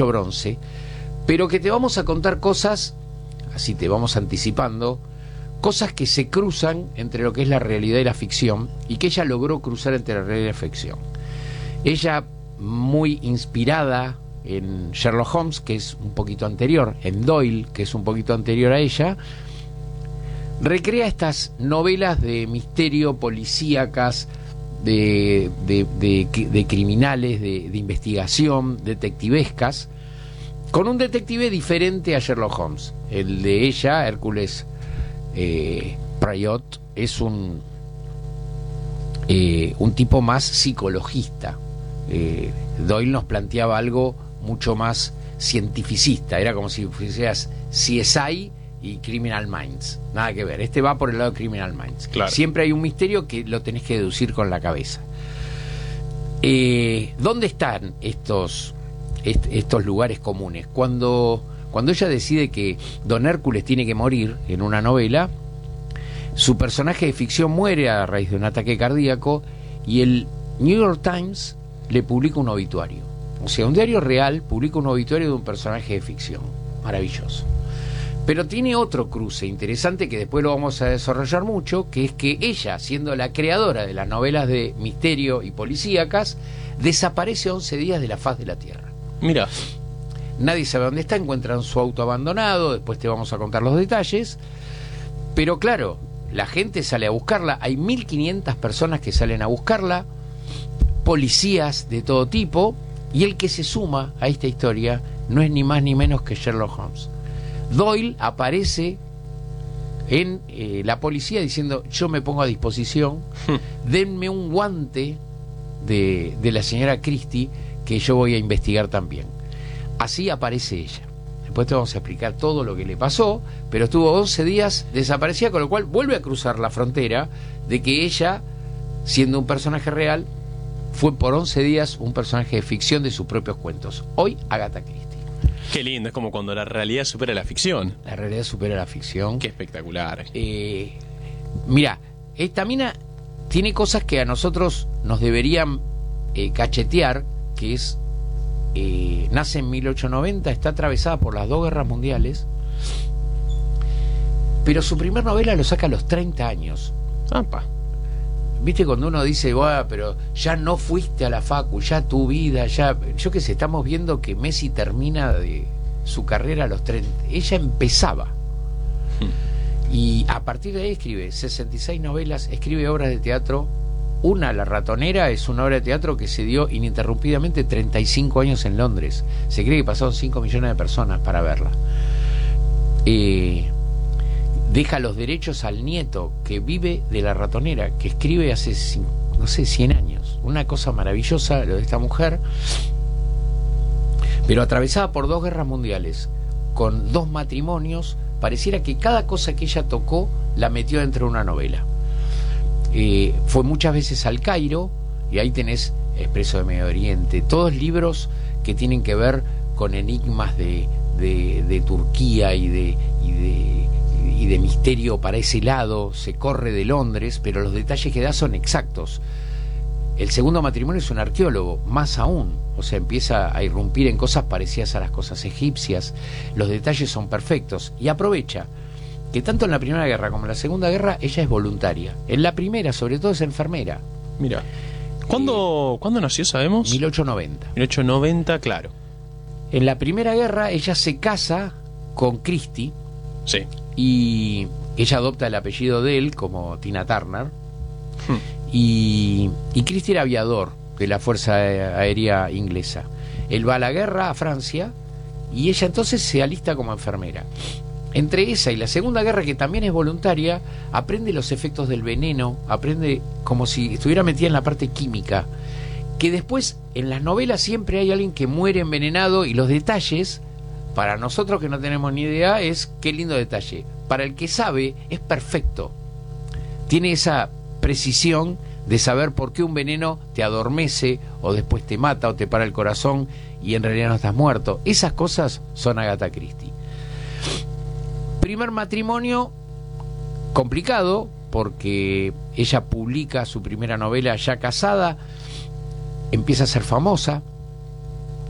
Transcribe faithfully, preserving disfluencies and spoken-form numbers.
bronce, pero que te vamos a contar cosas, así te vamos anticipando, cosas que se cruzan entre lo que es la realidad y la ficción, y que ella logró cruzar entre la realidad y la ficción. Ella, muy inspirada en Sherlock Holmes, que es un poquito anterior, en Doyle, que es un poquito anterior a ella, recrea estas novelas de misterio, policíacas, de, de, de, de criminales, de, de investigación, detectivescas, con un detective diferente a Sherlock Holmes. El de ella, Hércules eh, Poirot, es un, eh, un tipo más psicologista. Eh, Doyle nos planteaba algo mucho más cientificista, era como si fueras C S I y Criminal Minds, nada que ver. Este va por el lado de Criminal Minds. Claro. Siempre hay un misterio que lo tenés que deducir con la cabeza. Eh, ¿Dónde están estos, est estos lugares comunes? Cuando, cuando ella decide que Don Hércules tiene que morir en una novela, su personaje de ficción muere a raíz de un ataque cardíaco y el New York Times le publica un obituario. O sea, un diario real publica un obituario de un personaje de ficción. Maravilloso. Pero tiene otro cruce interesante que después lo vamos a desarrollar mucho, que es que ella, siendo la creadora de las novelas de misterio y policíacas, desaparece once días de la faz de la Tierra. Mira. Nadie sabe dónde está, encuentran su auto abandonado, después te vamos a contar los detalles. Pero claro, la gente sale a buscarla, hay mil quinientas personas que salen a buscarla, policías de todo tipo, y el que se suma a esta historia no es ni más ni menos que Sherlock Holmes. Doyle aparece en eh, la policía diciendo: yo me pongo a disposición, denme un guante de, de la señora Christie que yo voy a investigar también. Así aparece ella. Después te vamos a explicar todo lo que le pasó, pero estuvo once días desaparecida, con lo cual vuelve a cruzar la frontera de que ella, siendo un personaje real, fue por once días un personaje de ficción de sus propios cuentos. Hoy, Agatha Christie. Qué lindo, es como cuando la realidad supera la ficción. La realidad supera la ficción. Qué espectacular. Eh, mira, esta mina tiene cosas que a nosotros nos deberían eh, cachetear, que es, eh, nace en mil ochocientos noventa, está atravesada por las dos guerras mundiales, pero su primer novela lo saca a los treinta años. Apa. Viste cuando uno dice, bueno, pero ya no fuiste a la facu, ya tu vida, ya... Yo qué sé, estamos viendo que Messi termina de su carrera a los treinta. Ella empezaba. Hmm. Y a partir de ahí escribe sesenta y seis novelas, escribe obras de teatro. Una, La Ratonera, es una obra de teatro que se dio ininterrumpidamente treinta y cinco años en Londres. Se cree que pasaron cinco millones de personas para verla. Eh... Deja los derechos al nieto que vive de La Ratonera, que escribe hace, no sé, cien años. Una cosa maravillosa lo de esta mujer, pero atravesada por dos guerras mundiales, con dos matrimonios, pareciera que cada cosa que ella tocó la metió dentro de una novela. Eh, fue muchas veces al Cairo, y ahí tenés Expreso de Medio Oriente, todos libros que tienen que ver con enigmas de, de, de Turquía y de... Y de y de misterio para ese lado. Se corre de Londres, pero los detalles que da son exactos. El segundo matrimonio es un arqueólogo, más aún, o sea, empieza a irrumpir en cosas parecidas a las cosas egipcias. Los detalles son perfectos y aprovecha que tanto en la Primera Guerra como en la Segunda Guerra ella es voluntaria. En la primera, sobre todo, es enfermera. Mira, ¿cuándo, eh, ¿cuándo nació, sabemos? mil ochocientos noventa. mil ochocientos noventa, claro. En la Primera Guerra ella se casa con Christie. Sí. Y ella adopta el apellido de él como Tina Turner. Hmm. y, y Christie era aviador de la Fuerza Aérea Inglesa. Él va a la guerra a Francia y ella entonces se alista como enfermera. Entre esa y la Segunda Guerra, que también es voluntaria, aprende los efectos del veneno, aprende como si estuviera metida en la parte química, que después en las novelas siempre hay alguien que muere envenenado, y los detalles, para nosotros que no tenemos ni idea, es qué lindo detalle. Para el que sabe, es perfecto. Tiene esa precisión de saber por qué un veneno te adormece, o después te mata, o te para el corazón, y en realidad no estás muerto. Esas cosas son Agatha Christie. Primer matrimonio complicado, porque ella publica su primera novela ya casada, empieza a ser famosa,